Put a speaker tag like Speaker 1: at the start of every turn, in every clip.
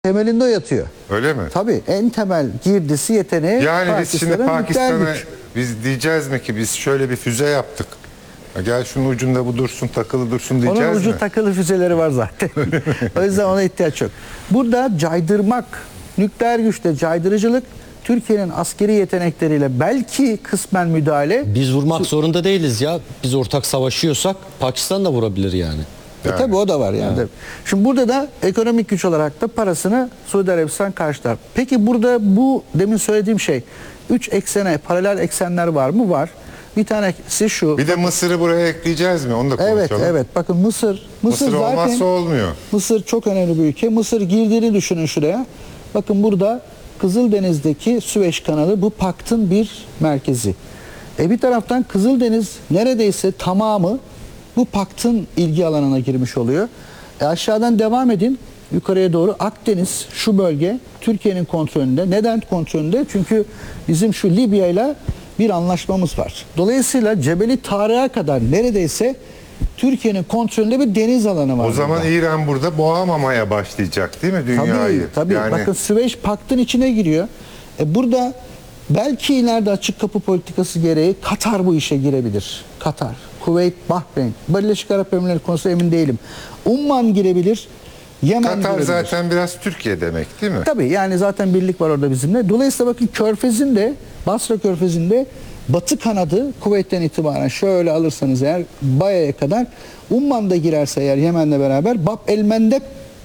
Speaker 1: temelinde yatıyor.
Speaker 2: Öyle mi?
Speaker 1: Tabii en temel girdisi yeteneği.
Speaker 2: Yani biz şimdi Pakistan'a
Speaker 1: güç.
Speaker 2: biz diyeceğiz mi ki biz şöyle bir füze yaptık. Gel şunun ucunda bu dursun, takılı dursun diyeceğiz
Speaker 1: Onun ucu
Speaker 2: mi?
Speaker 1: takılı füzeleri var zaten. O yüzden ona ihtiyaç yok. Burada caydırmak, nükleer güçte caydırıcılık, Türkiye'nin askeri yetenekleriyle belki kısmen müdahale.
Speaker 3: Biz vurmak zorunda değiliz ya. Biz ortak savaşıyorsak Pakistan da vurabilir yani.
Speaker 1: Tabii o da var yani. Şimdi burada da ekonomik güç olarak da parasını Suudi Arabistan karşılar. Peki burada bu demin söylediğim şey 3 eksene paralel eksenler var mı? Var. Bir tanesi şu.
Speaker 2: Bir de Mısır'ı buraya ekleyeceğiz mi? Onu da konuşalım.
Speaker 1: Evet, evet. Bakın Mısır
Speaker 2: Mısır
Speaker 1: zaten
Speaker 2: olmazsa olmuyor.
Speaker 1: Mısır çok önemli bir ülke. Mısır girdiğini düşünün şuraya. Bakın burada Kızıldeniz'deki Süveyş kanalı bu paktın bir merkezi. Bir taraftan Kızıldeniz neredeyse tamamı bu paktın ilgi alanına girmiş oluyor. Aşağıdan devam edin yukarıya doğru. Akdeniz şu bölge Türkiye'nin kontrolünde. Neden kontrolünde? Çünkü bizim şu Libya ile bir anlaşmamız var. Dolayısıyla Cebeli Tarık'a kadar neredeyse Türkiye'nin kontrolünde bir deniz alanı var.
Speaker 2: O zaman
Speaker 1: burada.
Speaker 2: İran burada boğamamaya başlayacak değil mi dünyayı?
Speaker 1: Tabii.
Speaker 2: Yani...
Speaker 1: Bakın Süveyş Pakt'ın içine giriyor. Burada belki ileride açık kapı politikası gereği Katar bu işe girebilir. Katar, Kuveyt, Bahreyn, Birleşik Arap Emirlikleri konusunda emin değilim. Umman girebilir. Yemen
Speaker 2: Katar
Speaker 1: girebilir.
Speaker 2: zaten biraz Türkiye demek değil mi?
Speaker 1: Tabii yani zaten birlik var orada bizimle. Dolayısıyla bakın Körfez'in de Basra Körfezi'nde batı kanadı Kuveyt'ten itibaren şöyle alırsanız eğer Baya'ya kadar Umman da girerse eğer Yemen'le beraber Bab el Mendeb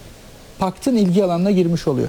Speaker 1: paktın ilgi alanına girmiş oluyor.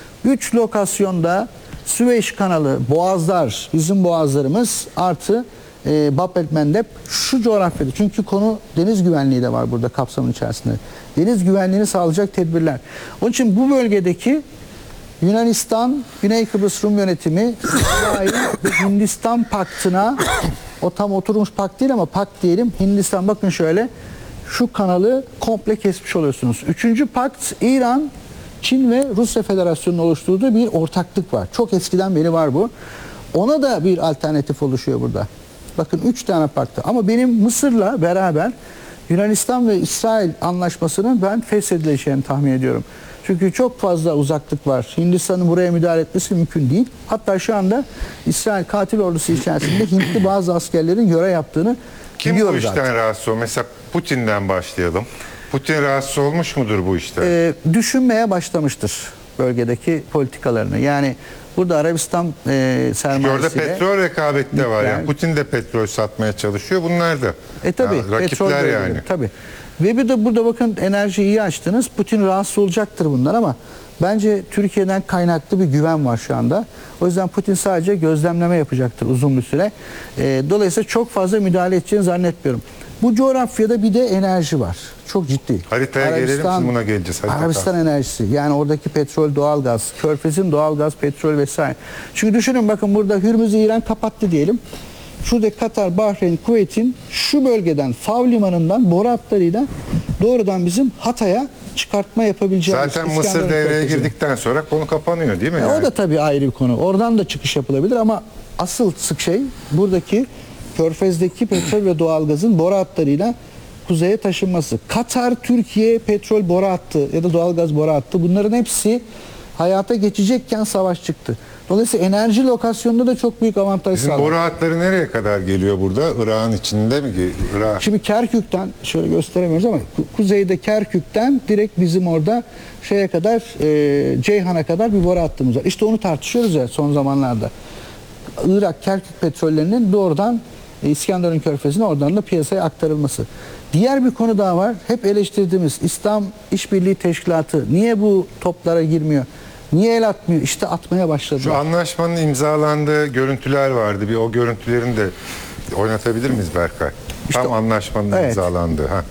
Speaker 1: 3 lokasyonda Süveyş kanalı, boğazlar, bizim boğazlarımız artı Bab el Mendeb şu coğrafyada. Çünkü konu deniz güvenliği de var burada kapsamın içerisinde. Deniz güvenliğini sağlayacak tedbirler. Onun için bu bölgedeki Yunanistan, Güney Kıbrıs Rum yönetimi, İsrail ve Hindistan paktına, o tam oturmuş pakt değil ama pakt diyelim. Hindistan bakın şöyle, şu kanalı komple kesmiş oluyorsunuz. Üçüncü pakt İran, Çin ve Rusya Federasyonu'nun oluşturduğu bir ortaklık var. Çok eskiden beri var bu. Ona da bir alternatif oluşuyor burada. Bakın 3 tane paktı. Ama benim Mısır'la beraber Yunanistan ve İsrail anlaşmasının ben feshedileceğini tahmin ediyorum. Çünkü çok fazla uzaklık var. Hindistan'ın buraya müdahale etmesi mümkün değil. Hatta şu anda İsrail katil ordusu içerisinde Hintli bazı askerlerin görev yaptığını
Speaker 2: Kim bu
Speaker 1: biliyoruz
Speaker 2: işten
Speaker 1: zaten.
Speaker 2: rahatsız olmuş? Mesela Putin'den başlayalım. Putin rahatsız olmuş mudur bu işten?
Speaker 1: Düşünmeye başlamıştır bölgedeki politikalarını. Yani burada Arabistan sermayesiyle...
Speaker 2: Orada petrol rekabeti de var.
Speaker 1: nükleer-
Speaker 2: Yani Putin de petrol satmaya çalışıyor. Bunlar da
Speaker 1: Tabii.
Speaker 2: ya, rakipler
Speaker 1: da
Speaker 2: yani.
Speaker 1: öyle, tabii. Ve bir de burada bakın enerjiyi iyi açtınız. Putin rahatsız olacaktır bunlar ama bence Türkiye'den kaynaklı bir güven var şu anda. O yüzden Putin sadece gözlemleme yapacaktır uzun bir süre. Dolayısıyla çok fazla müdahale edeceğini zannetmiyorum. Bu coğrafyada bir de enerji var. Çok ciddi.
Speaker 2: Haritaya gelelim, şimdi buna geleceğiz.
Speaker 1: Arabistan enerjisi. Yani oradaki petrol, doğalgaz, Körfez'in doğalgaz, petrol vesaire. Çünkü düşünün bakın burada Hürmüz'ü İran kapattı diyelim. Şurada Katar, Bahreyn, Kuveyt'in şu bölgeden Fav limanından boru hatlarıyla doğrudan bizim Hatay'a çıkartma yapabileceğimiz.
Speaker 2: Zaten Mısır devreye girdikten sonra konu kapanıyor değil mi? Yani?
Speaker 1: O da tabii ayrı bir konu. Oradan da çıkış yapılabilir ama asıl sık şey buradaki Körfez'deki petrol ve doğalgazın boru hatlarıyla kuzeye taşınması. Katar, Türkiye petrol boru hattı ya da doğalgaz boru hattı, bunların hepsi hayata geçecekken savaş çıktı. Dolayısıyla enerji lokasyonunda da çok büyük avantaj
Speaker 2: Bizim
Speaker 1: sağlar.
Speaker 2: boru hatları nereye kadar geliyor burada? Irak'ın içinde mi? Irak.
Speaker 1: Şimdi Kerkük'ten şöyle gösteremiyoruz ama kuzeyde Kerkük'ten direkt bizim orada şeye kadar Ceyhan'a kadar bir boru hattımız var. İşte onu tartışıyoruz ya son zamanlarda. Irak Kerkük petrollerinin doğrudan İskenderun Körfezi'ne oradan da piyasaya aktarılması. Diğer bir konu daha var. Hep eleştirdiğimiz İslam İşbirliği Teşkilatı niye bu toplara girmiyor? Niye el atmıyor? İşte atmaya başladı.
Speaker 2: Şu anlaşmanın imzalandığı görüntüler vardı. Bir o görüntülerini de oynatabilir miyiz Berkay?
Speaker 1: İşte
Speaker 2: Tam anlaşmanın imzalandığı. Ha.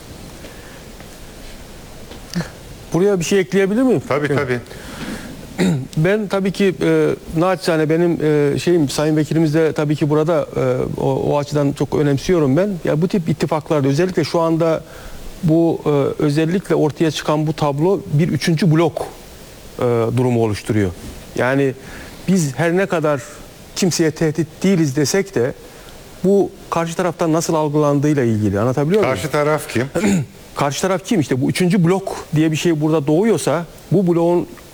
Speaker 4: Buraya bir şey ekleyebilir miyim?
Speaker 2: Tabii tabii.
Speaker 4: Ben tabii ki naçizane benim Sayın Vekilimiz de tabii ki burada o açıdan çok önemsiyorum ben. Ya bu tip ittifaklarda özellikle şu anda bu özellikle ortaya çıkan bu tablo bir üçüncü blok durumu oluşturuyor. Yani biz her ne kadar kimseye tehdit değiliz desek de bu karşı taraftan nasıl algılandığıyla ilgili, anlatabiliyor muyum?
Speaker 2: Karşı taraf kim?
Speaker 4: karşı taraf kim? İşte bu üçüncü blok diye bir şey burada doğuyorsa bu bloğun